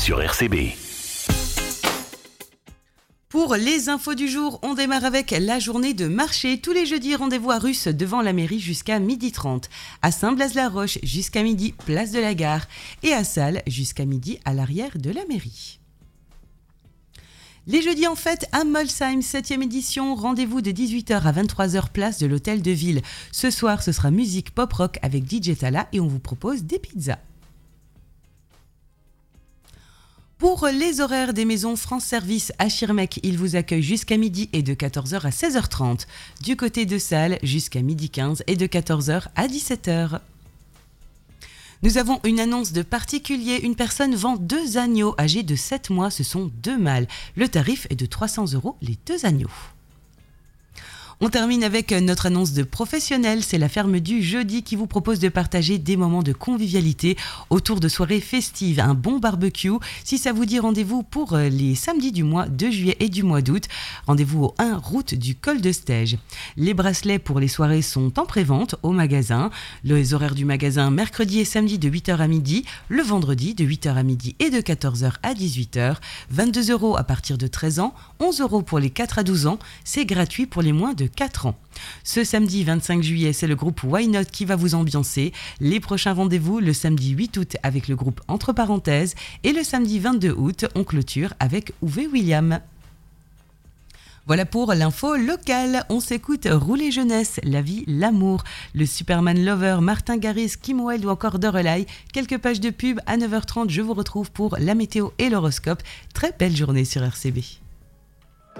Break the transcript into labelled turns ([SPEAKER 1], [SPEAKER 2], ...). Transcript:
[SPEAKER 1] sur RCB.
[SPEAKER 2] Pour les infos du jour, on démarre avec la journée de marché. Tous les jeudis, rendez-vous à Russe devant la mairie jusqu'à 12h30. À Saint-Blaise-la-Roche jusqu'à midi, place de la gare. Et à Salles jusqu'à midi à l'arrière de la mairie. Les jeudis en fête à Molsheim, 7e édition, rendez-vous de 18h à 23h, place de l'Hôtel de Ville. Ce soir, ce sera musique pop-rock avec DJ Tala et on vous propose des pizzas. Pour les horaires des maisons France Service à Schirmeck, ils vous accueillent jusqu'à midi et de 14h à 16h30. Du côté de Salles, jusqu'à midi 15 et de 14h à 17h. Nous avons une annonce de particulier. Une personne vend 2 agneaux âgés de 7 mois. Ce sont 2 mâles. Le tarif est de 300 € les 2 agneaux. On termine avec notre annonce de professionnel. C'est la ferme du jeudi qui vous propose de partager des moments de convivialité autour de soirées festives, un bon barbecue. Si ça vous dit, rendez-vous pour les samedis du mois de juillet et du mois d'août. Rendez-vous au 1 route du col de Stège. Les bracelets pour les soirées sont en prévente au magasin. Les horaires du magasin mercredi et samedi de 8h à midi, le vendredi de 8h à midi et de 14h à 18h. 22 € à partir de 13 ans, 11 € pour les 4 à 12 ans. C'est gratuit pour les moins de 4 ans. Ce samedi 25 juillet, c'est le groupe Why Not qui va vous ambiancer. Les prochains rendez-vous, le samedi 8 août avec le groupe Entre Parenthèses et le samedi 22 août, on clôture avec Uwe William. Voilà pour l'info locale. On s'écoute Rouler Jeunesse, La vie, l'amour, le Superman Lover, Martin Garrix, Kim Wilde ou encore Dorelai. Quelques pages de pub à 9h30. Je vous retrouve pour la météo et l'horoscope. Très belle journée sur RCB.